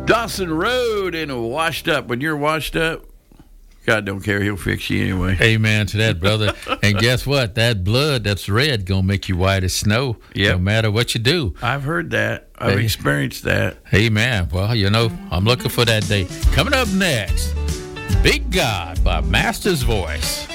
Dawson Road and washed up. When you're washed up, God don't care. He'll fix you anyway. Amen to that, brother. And guess what? That blood that's red going to make you white as snow, no matter what you do. I've heard that. I've experienced that. Amen. Well, you know, I'm looking for that day. Coming up next, Big God by Master's Voice.